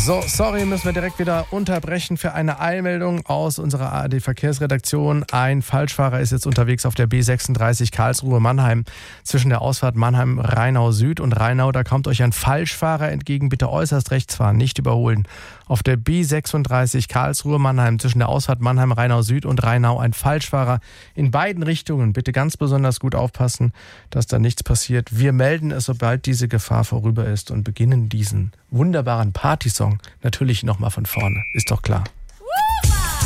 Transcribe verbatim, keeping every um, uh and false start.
So, sorry, müssen wir direkt wieder unterbrechen für eine Eilmeldung aus unserer A R D-Verkehrsredaktion. Ein Falschfahrer ist jetzt unterwegs auf der B sechsunddreißig Karlsruhe-Mannheim zwischen der Ausfahrt Mannheim-Rheinau Süd und Rheinau. Da kommt euch ein Falschfahrer entgegen. Bitte äußerst rechts fahren, nicht überholen. Auf der B sechsunddreißig Karlsruhe-Mannheim zwischen der Ausfahrt Mannheim-Rheinau Süd und Rheinau ein Falschfahrer in beiden Richtungen. Bitte ganz besonders gut aufpassen, dass da nichts passiert. Wir melden es, sobald diese Gefahr vorüber ist und beginnen diesen wunderbaren Partysong natürlich nochmal von vorne. Ist doch klar.